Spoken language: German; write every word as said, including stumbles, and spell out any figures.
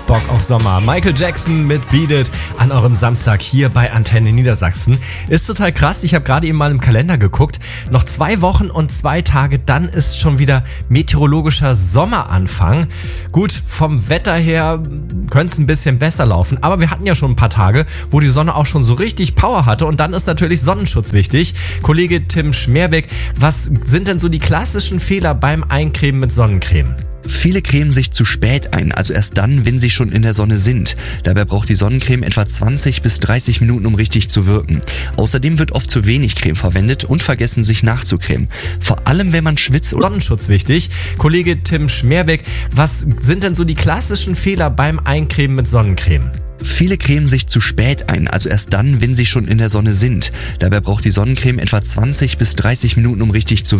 Bock auf Sommer. Michael Jackson mit Beat It an eurem Samstag hier bei Antenne Niedersachsen. Ist total krass, ich habe gerade eben mal im Kalender geguckt. Noch zwei Wochen und zwei Tage, dann ist schon wieder meteorologischer Sommeranfang. Gut, vom Wetter her könnte es ein bisschen besser laufen, aber wir hatten ja schon ein paar Tage, wo die Sonne auch schon so richtig Power hatte und dann ist natürlich Sonnenschutz wichtig. Kollege Tim Schmerbeck, was sind denn so die klassischen Fehler beim Eincremen mit Sonnencreme? Viele cremen sich zu spät ein, also erst dann, wenn sie schon in der Sonne sind. Dabei braucht die Sonnencreme etwa zwanzig bis dreißig Minuten, um richtig zu wirken. Außerdem wird oft zu wenig Creme verwendet und vergessen, sich nachzucremen. Vor allem, wenn man schwitzt. Sonnenschutz wichtig. Kollege Tim Schmerbeck, was sind denn so die klassischen Fehler beim Eincremen mit Sonnencreme? Viele cremen sich zu spät ein, also erst dann, wenn sie schon in der Sonne sind. Dabei braucht die Sonnencreme etwa zwanzig bis dreißig Minuten, um richtig zu wirken.